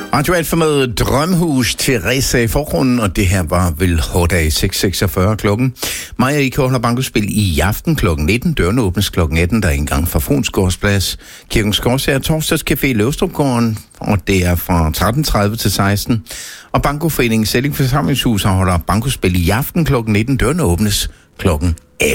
Aktuelt med Drømhus, Teresa i forgrunden, og det her var vel hårdag 6.46 klokken. Mig og Ike holder bankospil i aften klokken 19. Dørene åbnes klokken 18. Der er indgang fra Fruensgårdsplads. Kirkens Gårdsager, Torsdagscafé i Løvstrupgården, og det er fra 13.30 til 16. Og Bankoforeningen Selling Forsamlingshus holder bankospil i aften klokken 19. Dørene åbnes klokken 18.